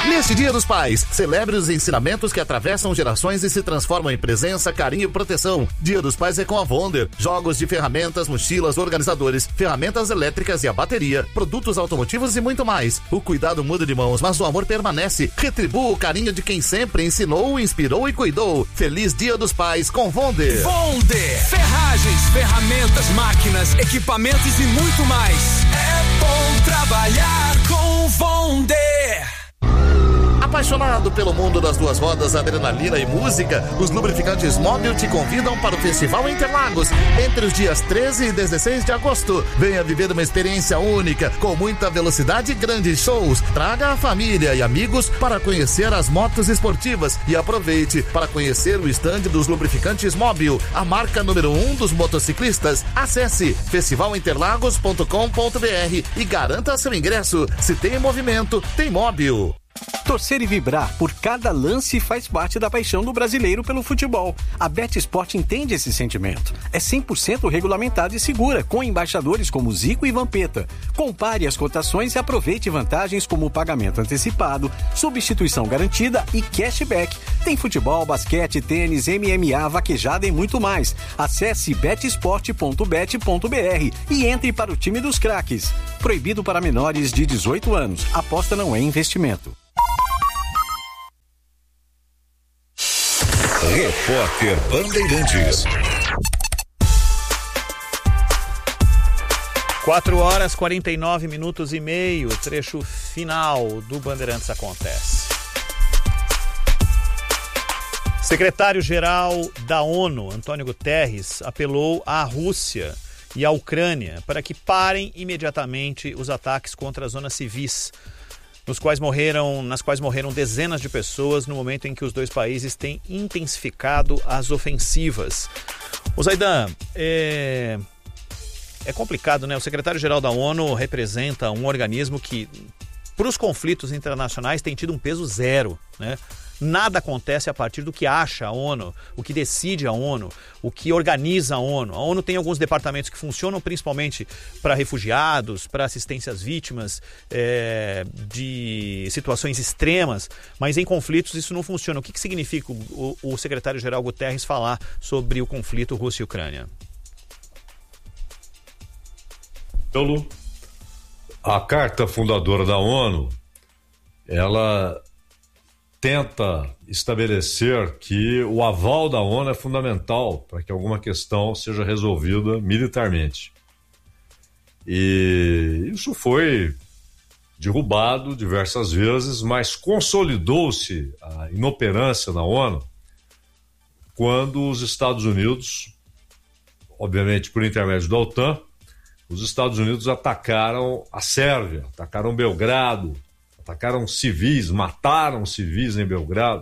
Neste Dia dos Pais, celebre os ensinamentos que atravessam gerações e se transformam em presença, carinho e proteção. Dia dos Pais é com a Wonder. Jogos de ferramentas, mochilas, organizadores, ferramentas elétricas e a bateria, produtos automotivos e muito mais. O cuidado muda de mãos, mas o amor permanece. Retribua o carinho de quem sempre ensinou, inspirou e cuidou. Feliz Dia dos Pais com Wonder. Wonder. Ferragens, ferramentas, máquinas, equipamentos e muito mais. É bom trabalhar com Wonder. Apaixonado pelo mundo das duas rodas, adrenalina e música, os lubrificantes Móbil te convidam para o Festival Interlagos entre os dias 13 e 16 de agosto. Venha viver uma experiência única, com muita velocidade e grandes shows. Traga a família e amigos para conhecer as motos esportivas e aproveite para conhecer o estande dos lubrificantes Móbil, a marca número 1 dos motociclistas. Acesse festivalinterlagos.com.br e garanta seu ingresso. Se tem movimento, tem Móbil. Torcer e vibrar por cada lance faz parte da paixão do brasileiro pelo futebol. A BetSport entende esse sentimento. É 100% regulamentada e segura, com embaixadores como Zico e Vampeta. Compare as cotações e aproveite vantagens como pagamento antecipado, substituição garantida e cashback. Tem futebol, basquete, tênis, MMA, vaquejada e muito mais. Acesse betsport.bet.br e entre para o time dos craques. Proibido para menores de 18 anos. Aposta não é investimento. Repórter Bandeirantes. 4h49 trecho final do Bandeirantes acontece. Secretário-geral da ONU, Antônio Guterres, apelou à Rússia e à Ucrânia para que parem imediatamente os ataques contra as zonas civis, nas quais morreram dezenas de pessoas no momento em que os dois países têm intensificado as ofensivas. O Zaidan, é complicado, né? O secretário-geral da ONU representa um organismo que, para os conflitos internacionais, tem tido um peso zero, né? Nada acontece a partir do que acha a ONU, o que decide a ONU, o que organiza a ONU. A ONU tem alguns departamentos que funcionam principalmente para refugiados, para assistência às vítimas de situações extremas, mas em conflitos isso não funciona. O que significa o secretário-geral Guterres falar sobre o conflito Rússia e Ucrânia? A carta fundadora da ONU, ela tenta estabelecer que o aval da ONU é fundamental para que alguma questão seja resolvida militarmente. E isso foi derrubado diversas vezes, mas consolidou-se a inoperância da ONU quando os Estados Unidos, obviamente por intermédio da OTAN, os Estados Unidos atacaram a Sérvia, atacaram Belgrado, atacaram civis, mataram civis em Belgrado.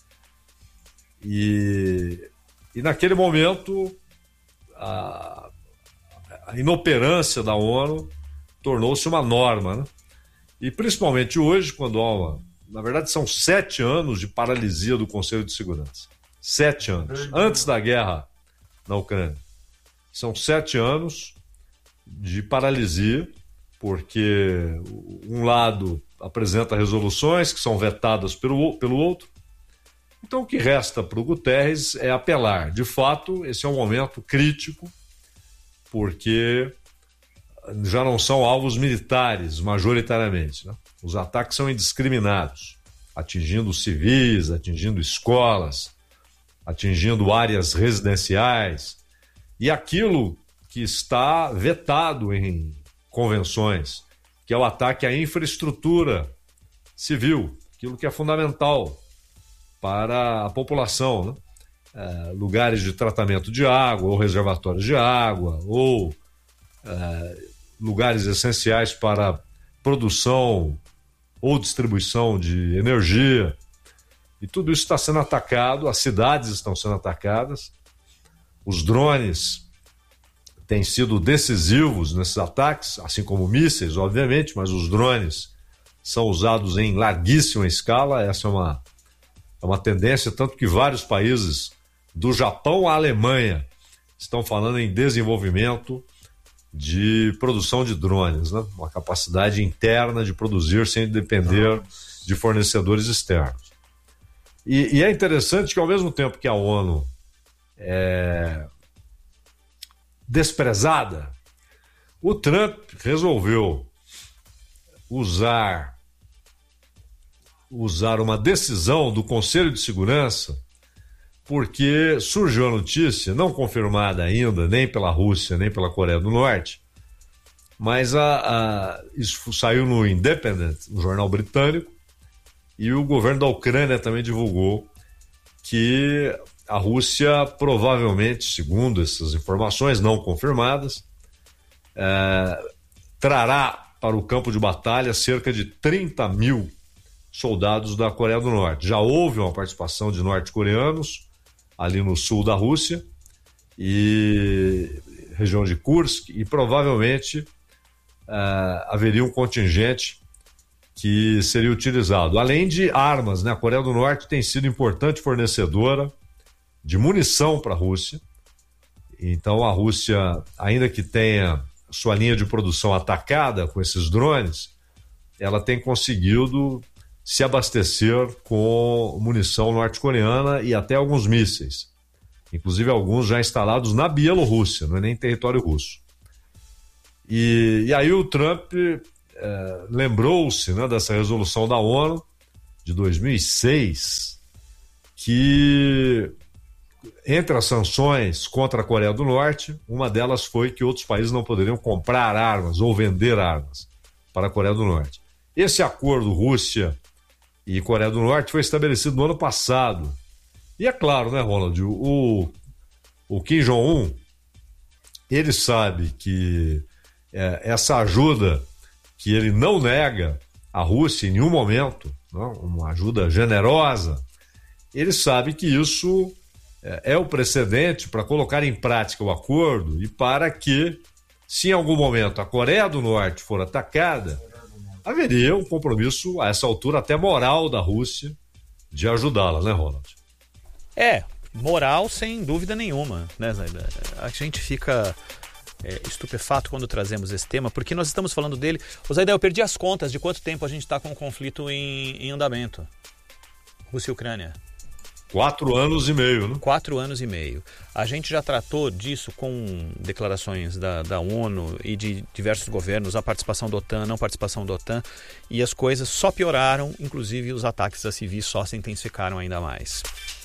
E naquele momento, a inoperância da ONU tornou-se uma norma, né? E principalmente hoje, quando há na verdade, são 7 anos de paralisia do Conselho de Segurança. 7 anos. Antes da guerra na Ucrânia. São 7 anos de paralisia, porque um lado apresenta resoluções que são vetadas pelo outro. Então o que resta para o Guterres é apelar. De fato, esse é um momento crítico, porque já não são alvos militares, majoritariamente, né? Os ataques são indiscriminados, atingindo civis, atingindo escolas, atingindo áreas residenciais, e aquilo que está vetado em convenções, que é o ataque à infraestrutura civil, aquilo que é fundamental para a população, né? Lugares de tratamento de água, ou reservatórios de água, ou lugares essenciais para produção ou distribuição de energia. E tudo isso está sendo atacado, as cidades estão sendo atacadas, os drones têm sido decisivos nesses ataques, assim como mísseis, obviamente, mas os drones são usados em larguíssima escala. Essa é uma tendência, tanto que vários países, do Japão à Alemanha, estão falando em desenvolvimento de produção de drones, né? Uma capacidade interna de produzir sem depender de fornecedores externos. E é interessante que, ao mesmo tempo que a ONU é desprezada, o Trump resolveu usar uma decisão do Conselho de Segurança, porque surgiu a notícia, não confirmada ainda, nem pela Rússia, nem pela Coreia do Norte, mas isso saiu no Independent, um jornal britânico, e o governo da Ucrânia também divulgou que a Rússia provavelmente, segundo essas informações não confirmadas, trará para o campo de batalha cerca de 30 mil soldados da Coreia do Norte. Já houve uma participação de norte-coreanos ali no sul da Rússia, e região de Kursk, e provavelmente haveria um contingente que seria utilizado. Além de armas, né? A Coreia do Norte tem sido importante fornecedora de munição para a Rússia. Então a Rússia, ainda que tenha sua linha de produção atacada com esses drones, ela tem conseguido se abastecer com munição norte-coreana e até alguns mísseis. Inclusive alguns já instalados na Bielorrússia, não é nem território russo. E aí o Trump lembrou-se, né, dessa resolução da ONU de 2006, que entre as sanções contra a Coreia do Norte, uma delas foi que outros países não poderiam comprar armas ou vender armas para a Coreia do Norte. Esse acordo Rússia e Coreia do Norte foi estabelecido no ano passado. E é claro, né, Ronald, o Kim Jong-un, ele sabe que essa ajuda que ele não nega à Rússia em nenhum momento, não, uma ajuda generosa, ele sabe que isso é o precedente para colocar em prática o acordo e para que, se em algum momento a Coreia do Norte for atacada, haveria um compromisso, a essa altura, até moral da Rússia de ajudá-la, né, Ronald? Moral sem dúvida nenhuma, né, Zaida? A gente fica estupefato quando trazemos esse tema, porque nós estamos falando dele. Zaida, eu perdi as contas de quanto tempo a gente está com o conflito em andamento. Rússia e Ucrânia. 4 anos e meio, né? 4 anos e meio. A gente já tratou disso com declarações da ONU e de diversos governos, a participação da OTAN, não participação da OTAN, e as coisas só pioraram, inclusive os ataques a civis só se intensificaram ainda mais.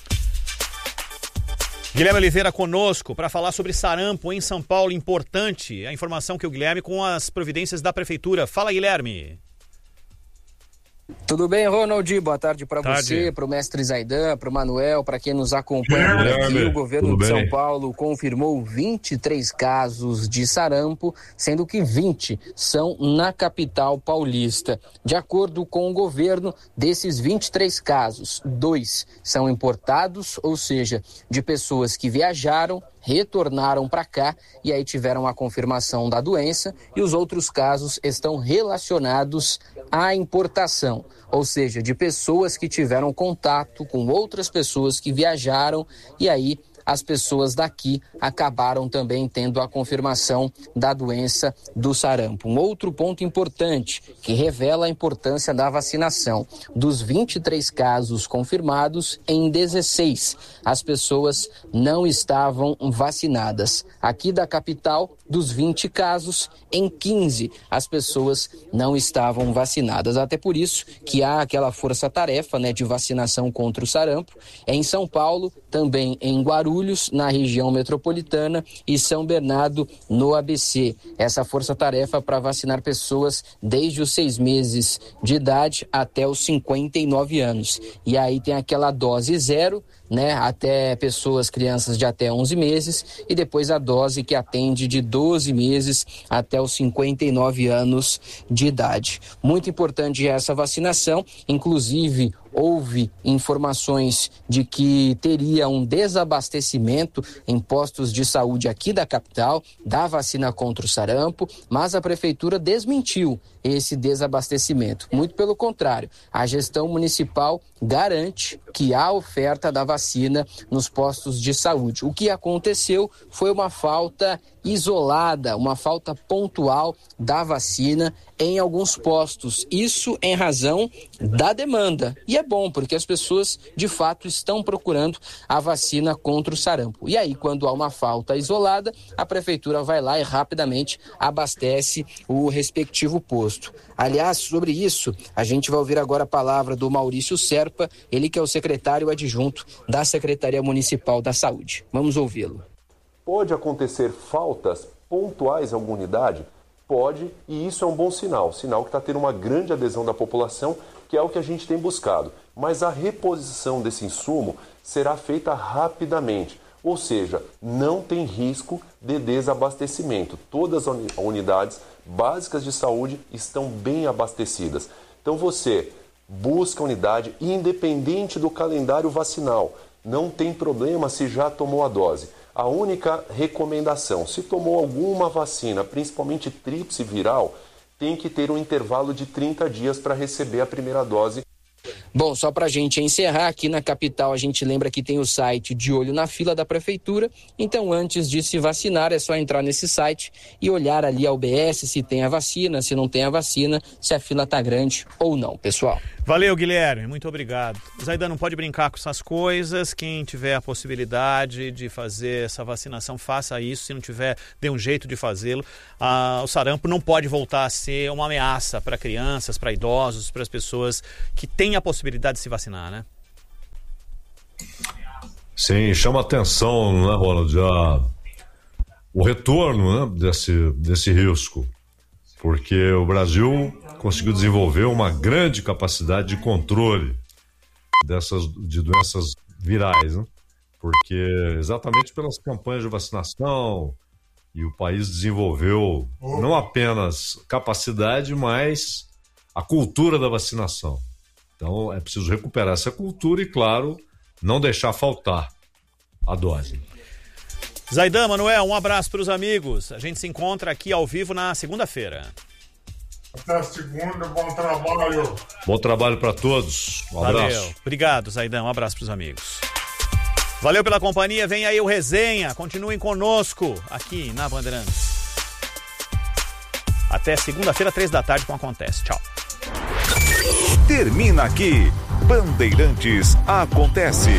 Guilherme Oliveira conosco para falar sobre sarampo em São Paulo. Importante a informação que o Guilherme com as providências da Prefeitura. Fala, Guilherme. Tudo bem, Ronald? Boa tarde para você, para o mestre Zaidan, para o Manuel, para quem nos acompanha por aqui. O governo de São Paulo confirmou 23 casos de sarampo, sendo que 20 são na capital paulista. De acordo com o governo, desses 23 casos, 2 são importados, ou seja, de pessoas que viajaram, retornaram para cá e aí tiveram a confirmação da doença, e os outros casos estão relacionados à importação, ou seja, de pessoas que tiveram contato com outras pessoas que viajaram e aí as pessoas daqui acabaram também tendo a confirmação da doença do sarampo. Um outro ponto importante que revela a importância da vacinação. Dos 23 casos confirmados, em 16 as pessoas não estavam vacinadas. Aqui da capital, dos 20 casos, em 15 as pessoas não estavam vacinadas. Até por isso que há aquela força-tarefa, né, de vacinação contra o sarampo. Em São Paulo, também em Guarulhos, na região metropolitana, e São Bernardo, no ABC. Essa força-tarefa para vacinar pessoas desde os 6 meses de idade até os 59 anos. E aí tem aquela dose 0, né, até crianças de até 11 meses, e depois a dose que atende de 12 meses até os 59 anos de idade. Muito importante essa vacinação, inclusive houve informações de que teria um desabastecimento em postos de saúde aqui da capital da vacina contra o sarampo, mas a prefeitura desmentiu esse desabastecimento. Muito pelo contrário, a gestão municipal garante que há oferta da vacina nos postos de saúde. O que aconteceu foi uma falta isolada, uma falta pontual da vacina em alguns postos. Isso em razão da demanda. E é bom, porque as pessoas, de fato, estão procurando a vacina contra o sarampo. E aí, quando há uma falta isolada, a prefeitura vai lá e rapidamente abastece o respectivo posto. Aliás, sobre isso, a gente vai ouvir agora a palavra do Maurício Serpa, ele que é o secretário adjunto da Secretaria Municipal da Saúde. Vamos ouvi-lo. Pode acontecer faltas pontuais em alguma unidade? Pode, e isso é um bom sinal que está tendo uma grande adesão da população, que é o que a gente tem buscado. Mas a reposição desse insumo será feita rapidamente, ou seja, não tem risco de desabastecimento. Todas as unidades básicas de saúde estão bem abastecidas. Então você busca a unidade independente do calendário vacinal. Não tem problema se já tomou a dose. A única recomendação, se tomou alguma vacina, principalmente tríplice viral, tem que ter um intervalo de 30 dias para receber a primeira dose. Bom, só para a gente encerrar, aqui na capital a gente lembra que tem o site De Olho na Fila da Prefeitura, então antes de se vacinar é só entrar nesse site e olhar ali a UBS se tem a vacina, se não tem a vacina, se a fila tá grande ou não, pessoal. Valeu, Guilherme, muito obrigado. Zaidan, não pode brincar com essas coisas, quem tiver a possibilidade de fazer essa vacinação, faça isso, se não tiver, dê um jeito de fazê-lo. O sarampo não pode voltar a ser uma ameaça para crianças, para idosos, para as pessoas que têm a possibilidade de se vacinar, né? Sim, chama atenção, né, Ronald, o retorno, né, desse risco, porque o Brasil conseguiu desenvolver uma grande capacidade de controle de doenças virais, né? Porque exatamente pelas campanhas de vacinação, e o país desenvolveu não apenas capacidade, mas a cultura da vacinação. Então é preciso recuperar essa cultura e, claro, não deixar faltar a dose. Zaidan, Manuel, um abraço para os amigos. A gente se encontra aqui ao vivo na segunda-feira. Até segunda, bom trabalho. Bom trabalho para todos. Um abraço. Valeu. Obrigado, Zaidan. Um abraço para os amigos. Valeu pela companhia. Vem aí o Resenha. Continuem conosco aqui na Bandeirantes. Até segunda-feira, 15h, com Acontece. Tchau. Termina aqui. Bandeirantes Acontece.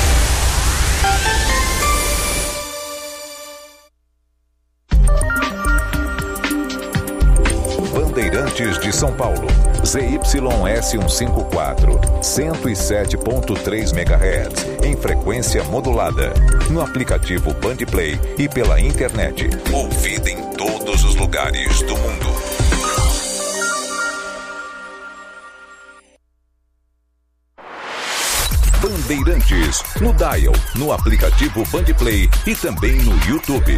Bandeirantes de São Paulo, ZYS 154, 107.3 MHz, em frequência modulada, no aplicativo Bandplay e pela internet. Ouvida em todos os lugares do mundo. Bandeirantes, no dial, no aplicativo Bandplay e também no YouTube.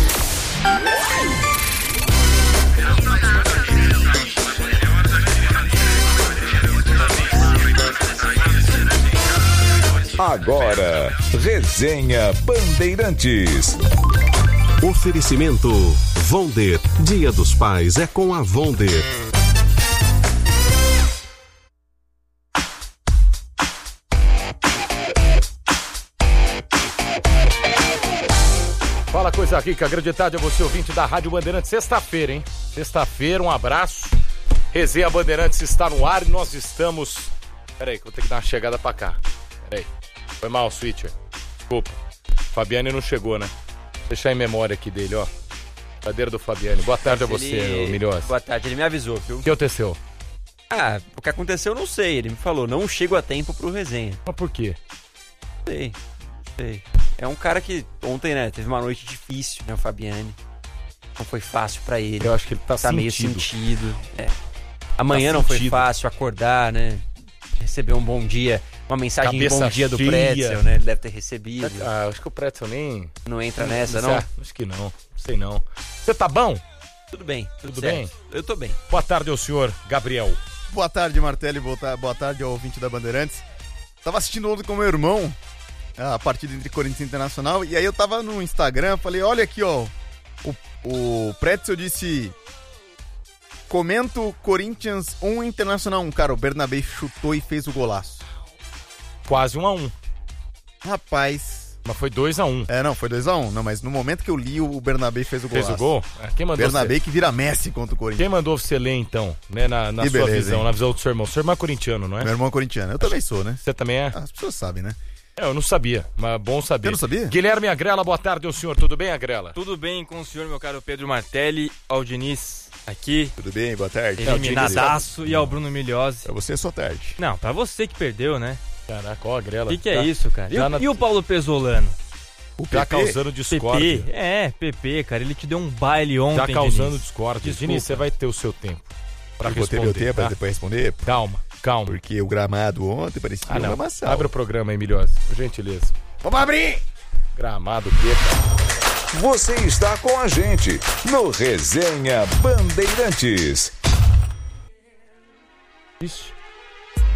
Agora, Resenha Bandeirantes. Oferecimento Vonder. Dia dos Pais é com a Vonder. Fala, coisa rica, grande tarde a você, ouvinte da Rádio Bandeirantes. Sexta-feira, hein? Sexta-feira, um abraço. Resenha Bandeirantes está no ar e nós estamos... Peraí, que eu vou ter que dar uma chegada pra cá. Peraí. Foi mal, Switcher. Desculpa. Fabiane não chegou, né? Vou deixar em memória aqui dele, ó. Cadeira do Fabiane. Boa tarde a você, Milhosa. Boa tarde, ele me avisou, viu? O que aconteceu? O que aconteceu eu não sei. Ele me falou, não chego a tempo pro Resenha. Mas por quê? Não sei. É um cara que ontem, né, teve uma noite difícil, né, o Fabiane. Não foi fácil pra ele. Eu acho que ele tá meio sentido. Amanhã não foi fácil acordar, né? Receber um bom dia, uma mensagem de bom dia do Pretzel, né? Ele deve ter recebido. Acho que o Pretzel nem... Não entra nessa, não? Acho que não. Sei não. Você tá bom? Tudo bem. Tudo bem? Eu tô bem. Boa tarde ao senhor Gabriel. Boa tarde, Martelli. Boa tarde ao ouvinte da Bandeirantes. Tava assistindo ontem com meu irmão a partida entre Corinthians e Internacional, e aí eu tava no Instagram, falei, olha aqui, ó, o Pretzel disse... Comento Corinthians 1, Internacional 1. Cara, o Bernabé chutou e fez o golaço. Quase 1-1. Rapaz, Mas foi 2-1. Não, foi 2-1. Não, mas no momento que eu li, o Bernabé fez o gol. Fez o gol? Quem mandou Bernabé que vira Messi contra o Corinthians. Quem mandou você ler, então, né, na sua visão, hein? Na visão do seu irmão? Seu irmão é corintiano, não é? Meu irmão é corintiano. Eu também sou, né? Você também é? As pessoas sabem, né? Eu não sabia, mas bom saber. Você não sabia? Guilherme Agrela, boa tarde ao senhor. Tudo bem, Agrela? Tudo bem com o senhor, meu caro Pedro Martelli, ao Diniz aqui. Tudo bem, boa tarde. Eliminadaço e ao Bruno Milhose. Pra você é só tarde. Não, pra você que perdeu, né? Caraca, ó, Agrela. O que é isso, cara? E o Paulo Pesolano? O já causando discórdia. PP, cara, ele te deu um baile ontem. Já causando discórdia. Diniz, você vai ter o seu tempo pra responder. Vou ter meu tempo pra depois responder? Calma. Porque o gramado ontem parecia uma lamaçal. Abre o programa aí, Milhose, por gentileza. Vamos abrir! Gramado o quê, cara? Você está com a gente no Resenha Bandeirantes. Ixi.